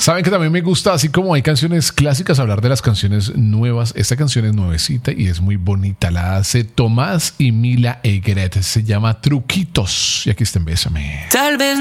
Saben que también me gusta, así como hay canciones clásicas, hablar de las canciones nuevas. Esta canción es nuevecita y es muy bonita. La hace Tomás y Mila Egret. Se llama Truquitos. Y aquí está en Bésame. Tal vez